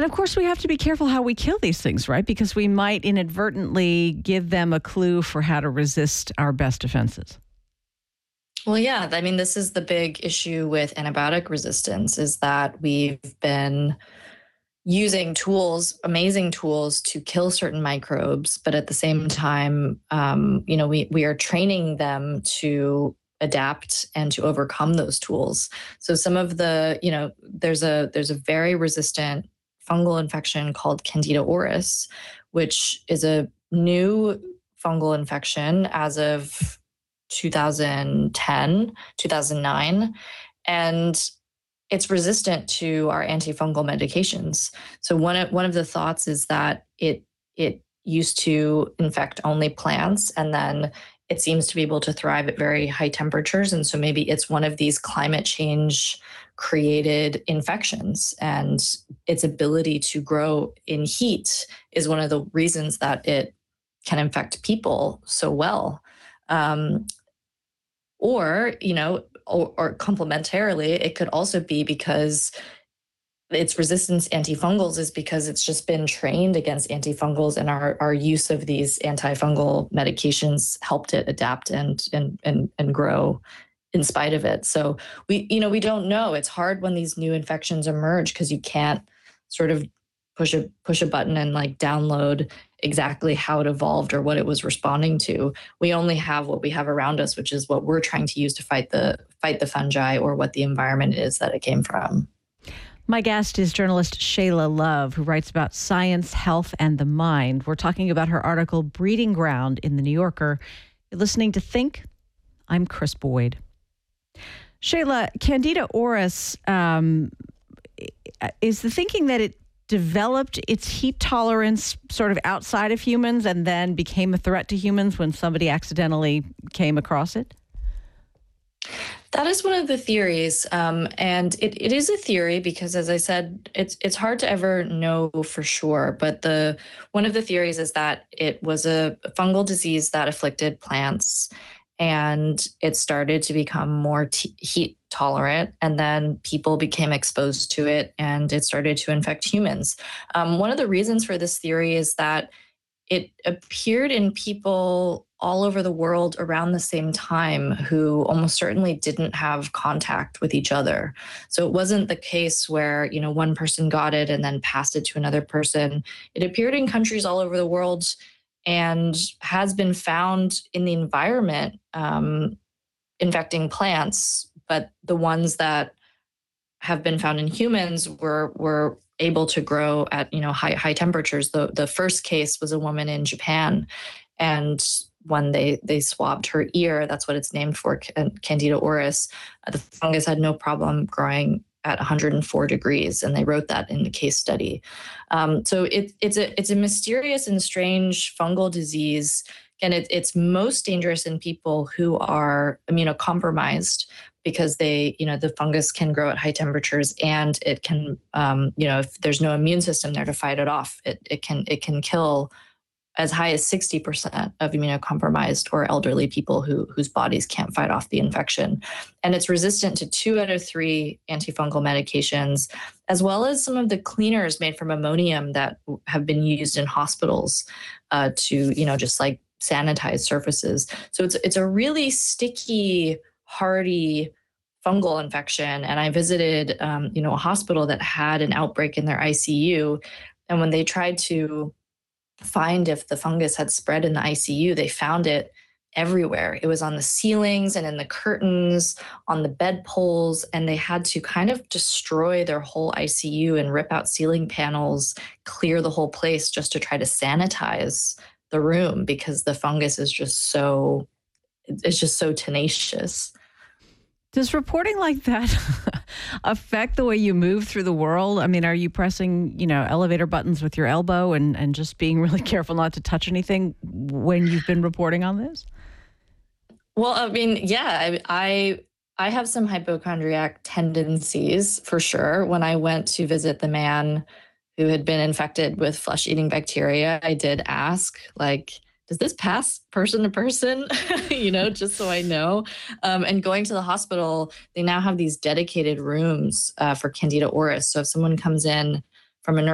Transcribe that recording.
of course, we have to be careful how we kill these things, right? Because we might inadvertently give them a clue for how to resist our best defenses. Well, yeah, I mean, this is the big issue with antibiotic resistance is that we've been using tools, amazing tools to kill certain microbes, but at the same time, we are training them to adapt and to overcome those tools. So some of the, there's a very resistant fungal infection called Candida auris, which is a new fungal infection as of 2010, 2009. And it's resistant to our antifungal medications. So one of the thoughts is that it used to infect only plants, and then it seems to be able to thrive at very high temperatures. And so maybe it's one of these climate change created infections, and its ability to grow in heat is one of the reasons that it can infect people so well. Or complementarily, it could also be because its resistance to antifungals is because it's just been trained against antifungals, and our use of these antifungal medications helped it adapt and grow in spite of it. So we don't know. It's hard when these new infections emerge because you can't sort of push a button and like download exactly how it evolved or what it was responding to. We only have what we have around us, which is what we're trying to use to fight the fungi, or what the environment is that it came from. My guest is journalist Shayla Love, who writes about science, health, and the mind. We're talking about her article, Breeding Ground, in The New Yorker. You're listening to Think. I'm Chris Boyd. Shayla, Candida auris, is the thinking that it developed its heat tolerance sort of outside of humans and then became a threat to humans when somebody accidentally came across it? That is one of the theories, and it is a theory because, as I said, it's hard to ever know for sure. But one of the theories is that it was a fungal disease that afflicted plants, and it started to become more heat tolerant, and then people became exposed to it, and it started to infect humans. One of the reasons for this theory is that it appeared in people all over the world around the same time who almost certainly didn't have contact with each other. So it wasn't the case where, one person got it and then passed it to another person. It appeared in countries all over the world and has been found in the environment, infecting plants. But the ones that have been found in humans were able to grow at high temperatures. The first case was a woman in Japan, and when they swabbed her ear, that's what it's named for, Candida auris, the fungus had no problem growing at 104 degrees, and they wrote that in the case study. So it's a mysterious and strange fungal disease, and it's most dangerous in people who are immunocompromised, because the fungus can grow at high temperatures, and it can, if there's no immune system there to fight it off, it can kill as high as 60% of immunocompromised or elderly people whose bodies can't fight off the infection. And it's resistant to 2 out of 3 antifungal medications, as well as some of the cleaners made from ammonium that have been used in hospitals to, just like sanitize surfaces. So it's a really sticky, hardy fungal infection. And I visited, a hospital that had an outbreak in their ICU. And when they tried to find if the fungus had spread in the ICU, they found it everywhere. It was on the ceilings and in the curtains, on the bed poles, and they had to kind of destroy their whole ICU and rip out ceiling panels, clear the whole place just to try to sanitize the room, because the fungus is just so tenacious. Does reporting like that affect the way you move through the world? I mean, are you pressing, elevator buttons with your elbow and just being really careful not to touch anything when you've been reporting on this? Well, I mean, yeah, I have some hypochondriac tendencies for sure. When I went to visit the man who had been infected with flesh-eating bacteria, I did ask, does this pass person to person? Just so I know. And going to the hospital, they now have these dedicated rooms for Candida auris. So if someone comes in from a